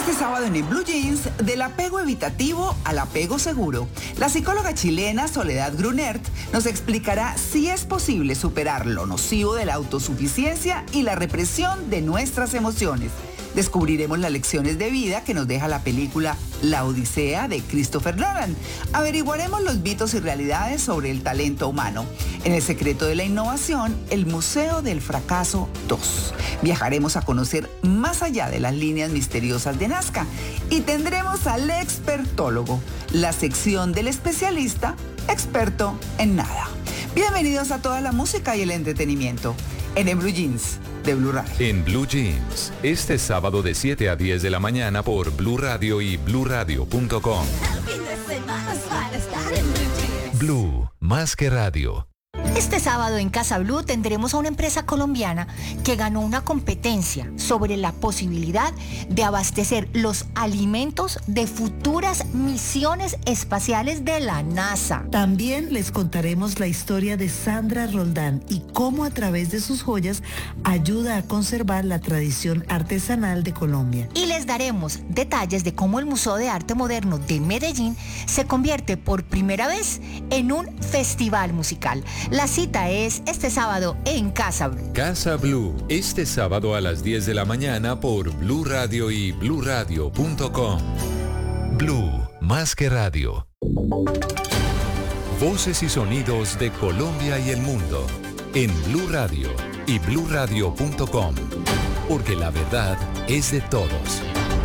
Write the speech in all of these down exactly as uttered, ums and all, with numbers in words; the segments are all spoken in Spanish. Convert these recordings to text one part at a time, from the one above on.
Este sábado en En Blue Jeans, del apego evitativo al apego seguro. La psicóloga chilena Soledad Grunert nos explicará si es posible superar lo nocivo de la autosuficiencia y la represión de nuestras emociones. Descubriremos las lecciones de vida que nos deja la película La Odisea de Christopher Nolan. Averiguaremos los mitos y realidades sobre el talento humano. En El secreto de la innovación, el Museo del Fracaso dos. Viajaremos a conocer más allá de las líneas misteriosas de Nazca y tendremos al expertólogo, la sección del especialista experto en nada. Bienvenidos a toda la música y el entretenimiento en En Blue Jeans de Blue Radio. En Blue Jeans, este sábado de siete a diez de la mañana por Blue Radio y blue radio punto com. Blue, más que radio. Este sábado en Casa Blue tendremos a una empresa colombiana que ganó una competencia sobre la posibilidad de abastecer los alimentos de futuras misiones espaciales de la NASA. También les contaremos la historia de Sandra Roldán y cómo a través de sus joyas ayuda a conservar la tradición artesanal de Colombia. Y les daremos detalles de cómo el Museo de Arte Moderno de Medellín se convierte por primera vez en un festival musical. La cita es este sábado en Casa Blue. Casa Blue, este sábado a las diez de la mañana por Blue Radio y blue radio punto com. Blue, más que radio. Voces y sonidos de Colombia y el mundo en Blue Radio y blue radio punto com. Porque la verdad es de todos.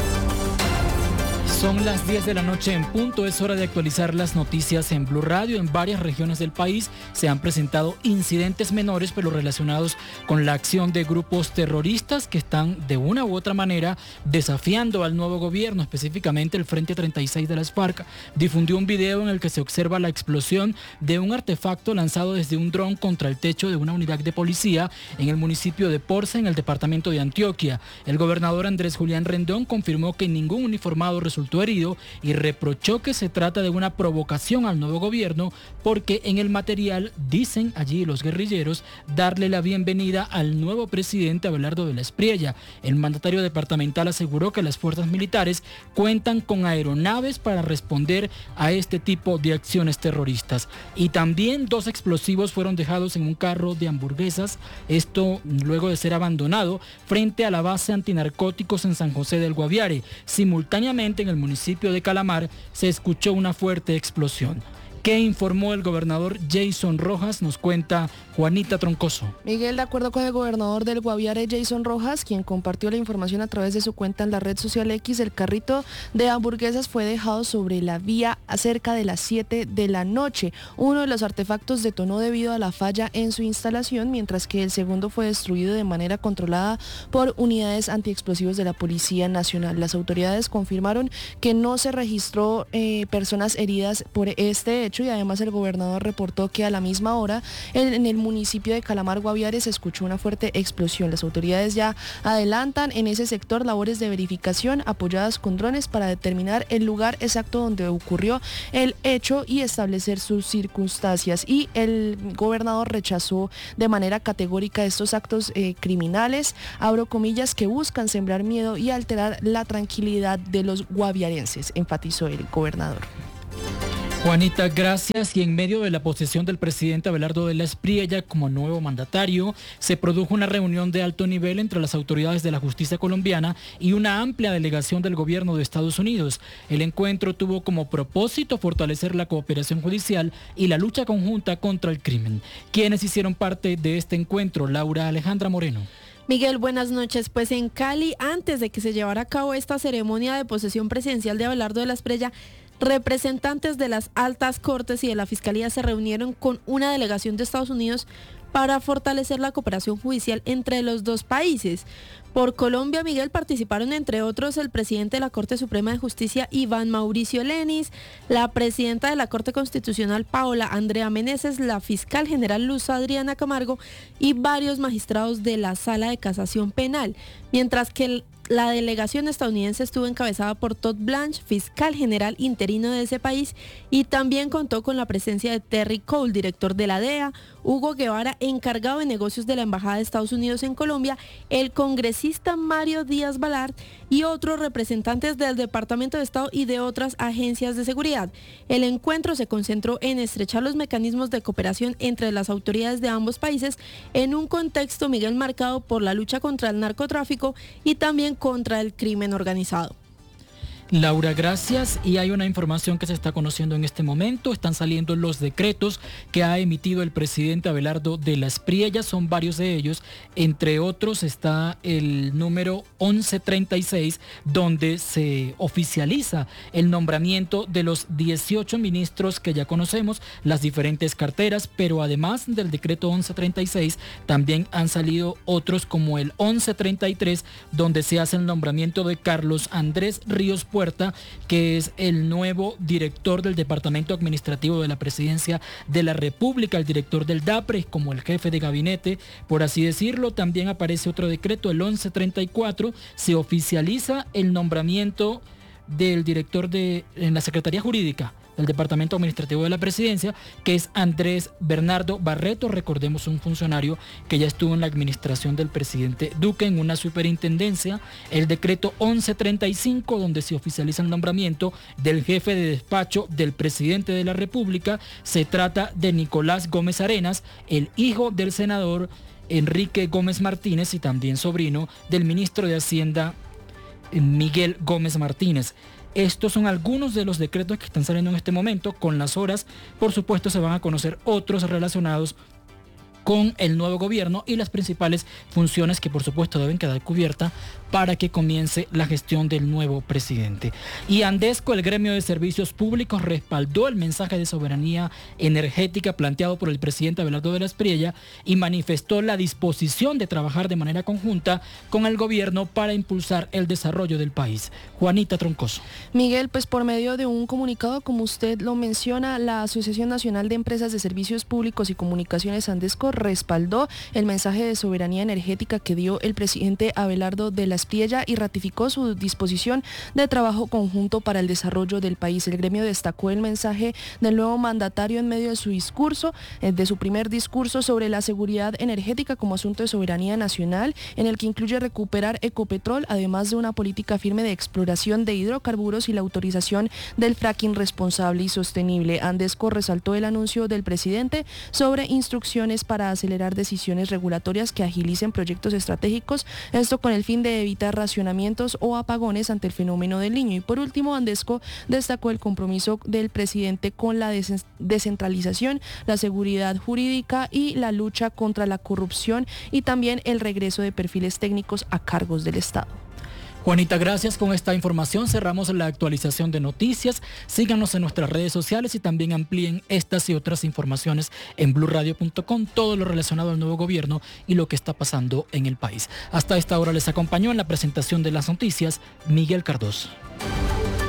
Son las diez de la noche en punto, es hora de actualizar las noticias en Blue Radio. En varias regiones del país se han presentado incidentes menores, pero relacionados con la acción de grupos terroristas que están de una u otra manera desafiando al nuevo gobierno, específicamente el Frente treinta y seis de las FARC. Difundió un video en el que se observa la explosión de un artefacto lanzado desde un dron contra el techo de una unidad de policía en el municipio de Porce, en el departamento de Antioquia. El gobernador Andrés Julián Rendón confirmó que ningún uniformado resultó herido y reprochó que se trata de una provocación al nuevo gobierno porque en el material dicen allí los guerrilleros darle la bienvenida al nuevo presidente Abelardo de la Espriella. El mandatario departamental aseguró que las fuerzas militares cuentan con aeronaves para responder a este tipo de acciones terroristas. Y también dos explosivos fueron dejados en un carro de hamburguesas, esto luego de ser abandonado frente a la base antinarcóticos en San José del Guaviare. Simultáneamente en el municipio de Calamar se escuchó una fuerte explosión. ¿Qué informó el gobernador Jason Rojas? Nos cuenta Juanita Troncoso. Miguel, de acuerdo con el gobernador del Guaviare, Jason Rojas, quien compartió la información a través de su cuenta en la red social X, el carrito de hamburguesas fue dejado sobre la vía cerca de las siete de la noche. Uno de los artefactos detonó debido a la falla en su instalación, mientras que el segundo fue destruido de manera controlada por unidades antiexplosivos de la Policía Nacional. Las autoridades confirmaron que no se registró eh, personas heridas por este hecho y además el gobernador reportó que a la misma hora en, en el municipio de Calamar Guaviare se escuchó una fuerte explosión. Las autoridades ya adelantan en ese sector labores de verificación apoyadas con drones para determinar el lugar exacto donde ocurrió el hecho y establecer sus circunstancias. Y el gobernador rechazó de manera categórica estos actos eh, criminales, abro comillas, que buscan sembrar miedo y alterar la tranquilidad de los guaviarenses, enfatizó el gobernador. Juanita, gracias. Y en medio de la posesión del presidente Abelardo de la Espriella como nuevo mandatario, se produjo una reunión de alto nivel entre las autoridades de la justicia colombiana y una amplia delegación del gobierno de Estados Unidos. El encuentro tuvo como propósito fortalecer la cooperación judicial y la lucha conjunta contra el crimen. ¿Quiénes hicieron parte de este encuentro? Laura Alejandra Moreno. Miguel, buenas noches. Pues en Cali, antes de que se llevara a cabo esta ceremonia de posesión presidencial de Abelardo de la Espriella, representantes de las altas cortes y de la fiscalía se reunieron con una delegación de Estados Unidos para fortalecer la cooperación judicial entre los dos países. Por Colombia, Miguel, participaron entre otros el presidente de la Corte Suprema de Justicia, Iván Mauricio Lenis, la presidenta de la Corte Constitucional, Paola Andrea Meneses, la fiscal general Luz Adriana Camargo y varios magistrados de la Sala de Casación Penal, mientras que el La delegación estadounidense estuvo encabezada por Todd Blanche, fiscal general interino de ese país, y también contó con la presencia de Terry Cole, director de la D E A, Hugo Guevara, encargado de negocios de la Embajada de Estados Unidos en Colombia, el congresista Mario Díaz Balart y otros representantes del Departamento de Estado y de otras agencias de seguridad. El encuentro se concentró en estrechar los mecanismos de cooperación entre las autoridades de ambos países en un contexto, Miguel, marcado por la lucha contra el narcotráfico y también contra el crimen organizado. Laura, gracias. Y hay una información que se está conociendo en este momento. Están saliendo los decretos que ha emitido el presidente Abelardo de la Espriella. Son varios de ellos. Entre otros está el número once treinta y seis, donde se oficializa el nombramiento de los dieciocho ministros que ya conocemos, las diferentes carteras, pero además del decreto once treinta y seis, también han salido otros como el once treinta y tres, donde se hace el nombramiento de Carlos Andrés Ríos Puerta, que es el nuevo director del Departamento Administrativo de la Presidencia de la República, el director del DAPRE, como el jefe de gabinete, por así decirlo. También aparece otro decreto, el once treinta y cuatro, se oficializa el nombramiento del director de en la Secretaría Jurídica del Departamento Administrativo de la Presidencia, que es Andrés Bernardo Barreto. Recordemos, un funcionario que ya estuvo en la administración del presidente Duque en una superintendencia. El decreto once treinta y cinco, donde se oficializa el nombramiento del jefe de despacho del presidente de la República. Se trata de Nicolás Gómez Arenas, el hijo del senador Enrique Gómez Martínez y también sobrino del ministro de Hacienda Miguel Gómez Martínez. Estos son algunos de los decretos que están saliendo en este momento. Con las horas, por supuesto, se van a conocer otros relacionados con el nuevo gobierno y las principales funciones que por supuesto deben quedar cubiertas para que comience la gestión del nuevo presidente. Y Andesco, el gremio de servicios públicos, respaldó el mensaje de soberanía energética planteado por el presidente Abelardo de la Espriella y manifestó la disposición de trabajar de manera conjunta con el gobierno para impulsar el desarrollo del país. Juanita Troncoso. Miguel, pues por medio de un comunicado, como usted lo menciona, la Asociación Nacional de Empresas de Servicios Públicos y Comunicaciones, Andesco, respaldó el mensaje de soberanía energética que dio el presidente Abelardo de la Espriella y ratificó su disposición de trabajo conjunto para el desarrollo del país. El gremio destacó el mensaje del nuevo mandatario en medio de su discurso, de su primer discurso sobre la seguridad energética como asunto de soberanía nacional, en el que incluye recuperar Ecopetrol, además de una política firme de exploración de hidrocarburos y la autorización del fracking responsable y sostenible. Andesco resaltó el anuncio del presidente sobre instrucciones para acelerar decisiones regulatorias que agilicen proyectos estratégicos, esto con el fin de evitar racionamientos o apagones ante el fenómeno del Niño. Y por último, Andesco destacó el compromiso del presidente con la descentralización, la seguridad jurídica y la lucha contra la corrupción y también el regreso de perfiles técnicos a cargos del Estado. Juanita, gracias. Con esta información cerramos la actualización de noticias. Síganos en nuestras redes sociales y también amplíen estas y otras informaciones en blue radio punto com, todo lo relacionado al nuevo gobierno y lo que está pasando en el país. Hasta esta hora les acompañó en la presentación de las noticias Miguel Cardoso.